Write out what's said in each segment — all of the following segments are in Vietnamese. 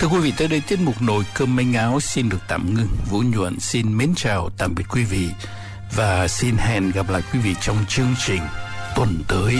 Thưa quý vị, tới đây tiết mục Nồi Cơm Manh Áo xin được tạm ngưng. Vũ Nhuận xin mến chào tạm biệt quý vị và xin hẹn gặp lại quý vị trong chương trình tuần tới.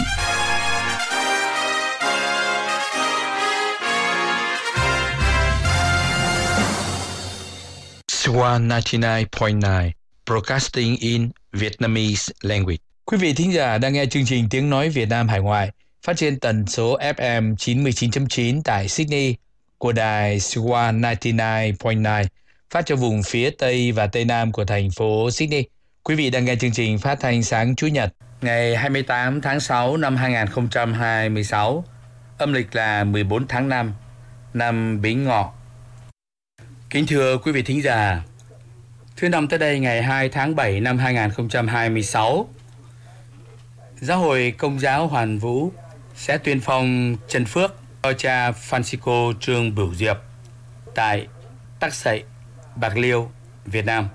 Swan 99.9 Broadcasting in Vietnamese Language. Quý vị thính giả đang nghe chương trình Tiếng Nói Việt Nam Hải Ngoại phát trên tần số FM 99.9 tại Sydney của đài Swan 99.9 phát cho vùng phía Tây và Tây Nam của thành phố Sydney. Quý vị đang nghe chương trình phát thanh sáng Chủ nhật ngày 28 tháng 6 năm 2026, âm lịch là 14 tháng 5 năm Bính Ngọ. Kính thưa quý vị thính giả, thứ năm tới đây ngày 2 tháng 7 năm 2026, Giáo hội Công giáo Hoàn Vũ sẽ tuyên phong chân phước cho cha Francisco Trương Bửu Diệp tại Tắc Sậy, Bạc Liêu, Việt Nam.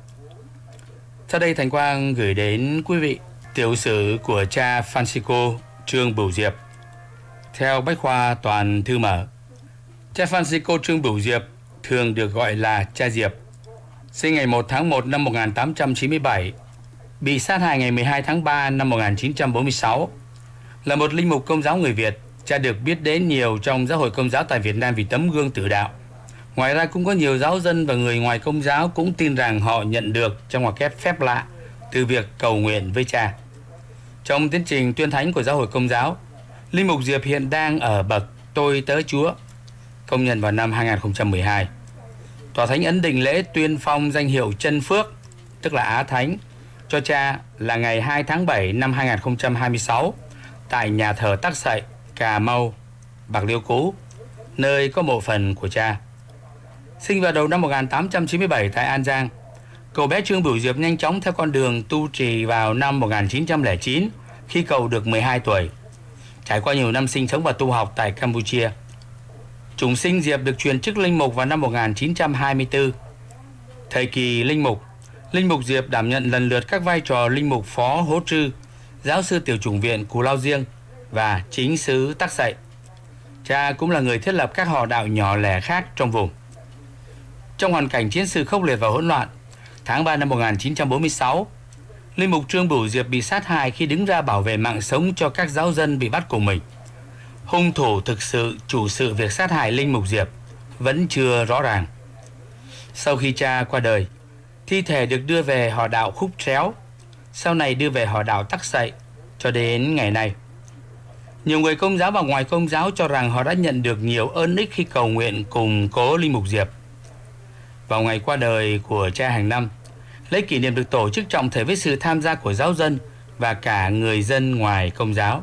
Sau đây Thành Quang gửi đến quý vị tiểu sử của cha Francisco Trương Bửu Diệp theo Bách khoa Toàn thư mở. Cha Francisco Trương Bửu Diệp thường được gọi là cha Diệp, sinh ngày 1 tháng 1 năm 1897, bị sát hại ngày 12 tháng 3 năm 1946. Là một linh mục Công giáo người Việt, cha được biết đến nhiều trong giáo hội Công giáo tại Việt Nam vì tấm gương tử đạo. Ngoài ra cũng có nhiều giáo dân và người ngoài Công giáo cũng tin rằng họ nhận được trong ngoặc kép phép lạ từ việc cầu nguyện với cha. Trong tiến trình tuyên thánh của giáo hội Công giáo, linh mục Diệp hiện đang ở bậc tôi tớ Chúa, công nhận vào năm 2012. Tòa Thánh ấn định lễ tuyên phong danh hiệu chân phước, tức là Á Thánh, cho cha là ngày 2 tháng 7 năm 2026 tại nhà thờ Tắc Sậy, Cà Mau, Bạc Liêu cũ, nơi có mộ phần của cha. Sinh vào đầu năm 1897 tại An Giang, cậu bé Trương Bửu Diệp nhanh chóng theo con đường tu trì vào năm 1909 khi cậu được 12 tuổi. Trải qua nhiều năm sinh sống và tu học tại Campuchia, chủng sinh Diệp được truyền chức linh mục vào năm 1924. Thời kỳ linh mục Diệp đảm nhận lần lượt các vai trò linh mục phó Hố Trư, giáo sư tiểu chủng viện Cù Lao Riêng và chính sứ Tắc Sậy. Cha cũng là người thiết lập các họ đạo nhỏ lẻ khác trong vùng. Trong hoàn cảnh chiến sự khốc liệt và hỗn loạn, tháng 3 năm 1946, linh mục Trương Bửu Diệp bị sát hại khi đứng ra bảo vệ mạng sống cho các giáo dân bị bắt cùng mình. Hung thủ thực sự chủ sự việc sát hại linh mục Diệp vẫn chưa rõ ràng. Sau khi cha qua đời, thi thể được đưa về họ đạo Khúc Tréo, sau này đưa về họ đạo Tắc Sậy cho đến ngày nay. Nhiều người Công giáo và ngoài Công giáo cho rằng họ đã nhận được nhiều ơn ích khi cầu nguyện cùng cố linh mục Diệp. Vào ngày qua đời của cha hàng năm, lễ kỷ niệm được tổ chức trọng thể với sự tham gia của giáo dân và cả người dân ngoài Công giáo.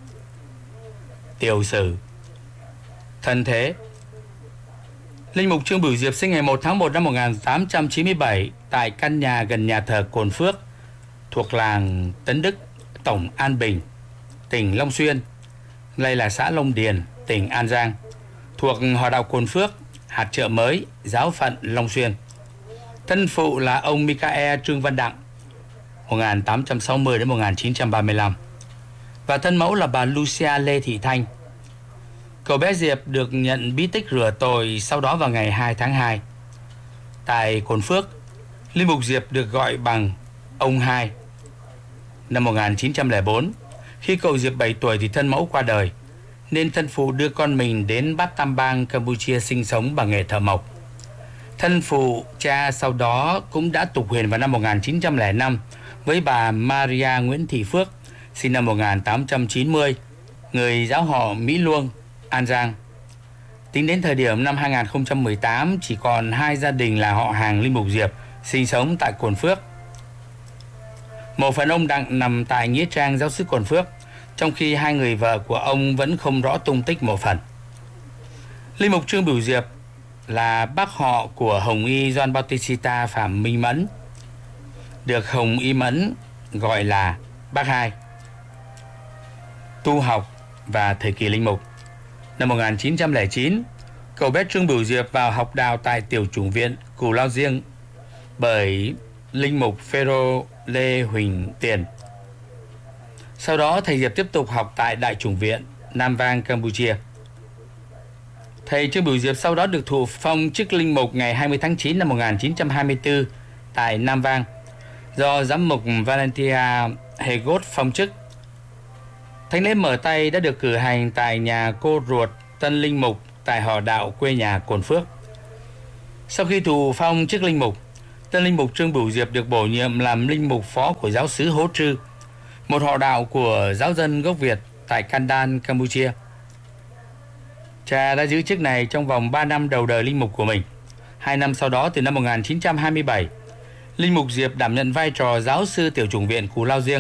Tiểu sử. Thân thế. Linh mục Trương Bửu Diệp sinh ngày 1 tháng 1 năm 1897 tại căn nhà gần nhà thờ Cồn Phước thuộc làng Tấn Đức, tổng An Bình, tỉnh Long Xuyên, đây là xã Long Điền, tỉnh An Giang, thuộc họ đạo Cồn Phước, hạt Chợ Mới, giáo phận Long Xuyên. Thân phụ là ông Michael Trương Văn Đặng, 1860 đến 1935, và thân mẫu là bà Lucia Lê Thị Thanh. Cậu bé Diệp được nhận bí tích rửa tội sau đó vào ngày 2 tháng 2. Tại Cồn Phước, linh mục Diệp được gọi bằng ông Hai. Năm 1904, khi cậu Diệp 7 tuổi thì thân mẫu qua đời, nên thân phụ đưa con mình đến Bát Tam Bang, Campuchia sinh sống bằng nghề thợ mộc. Thân phụ cha sau đó cũng đã tục huyền vào năm 1905 với bà Maria Nguyễn Thị Phước, sinh năm 1890, người giáo họ Mỹ Luông, An Giang. Tính đến thời điểm năm 2018, chỉ còn 2 gia đình là họ hàng linh mục Diệp sinh sống tại Cồn Phước. Mộ phần ông Đặng nằm tại nghĩa trang giáo xứ Cồn Phước, trong khi 2 người vợ của ông vẫn không rõ tung tích mộ phần. Linh mục Trương Bửu Diệp là bác họ của Hồng Y Gioan Bautista Phạm Minh Mẫn, được Hồng Y Mẫn gọi là bác Hai. Tu học và thời kỳ linh mục. Năm 1909, cậu bé Trương Bửu Diệp vào học đạo tại tiểu chủng viện Cù Lao Riêng bởi linh mục Phêrô Lê Huỳnh Tiền. Sau đó thầy Diệp tiếp tục học tại đại chủng viện Nam Vang, Campuchia. Thầy Trương Bửu Diệp sau đó được thụ phong chức linh mục ngày 20 tháng 9 năm 1924 tại Nam Vang, do giám mục Valentia Hegot phong chức. Thánh lễ mở tay đã được cử hành tại nhà cô ruột tân linh mục tại họ Đạo, quê nhà Cồn Phước. Sau khi thụ phong chức linh mục, tân linh mục Trương Bửu Diệp được bổ nhiệm làm linh mục phó của giáo xứ Hố Trư, một họ đạo của giáo dân gốc Việt tại Kandan, Campuchia. Cha đã giữ chức này trong vòng 3 năm đầu đời linh mục của mình. 2 năm sau đó, từ năm 1927, linh mục Diệp đảm nhận vai trò giáo sư tiểu chủng viện Cù Lao Riêng.